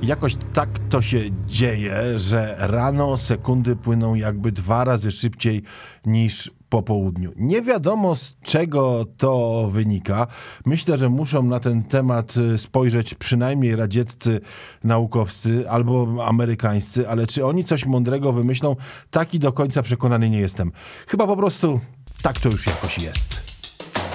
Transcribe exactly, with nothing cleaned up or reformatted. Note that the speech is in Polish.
Jakoś tak to się dzieje, że rano sekundy płyną jakby dwa razy szybciej niż po południu. Nie wiadomo, z czego to wynika. Myślę, że muszą na ten temat spojrzeć przynajmniej radzieccy naukowcy albo amerykańscy, ale czy oni coś mądrego wymyślą, taki do końca przekonany nie jestem. Chyba po prostu tak to już jakoś jest.